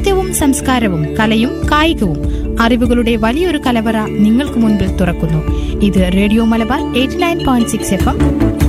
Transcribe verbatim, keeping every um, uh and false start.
സാഹിത്യവും സംസ്കാരവും കലയും കായികവും അറിവുകളുടെ വലിയൊരു കലവറ നിങ്ങൾക്ക് മുൻപിൽ തുറക്കുന്നു. ഇത് radio Malabar eighty nine point six F M.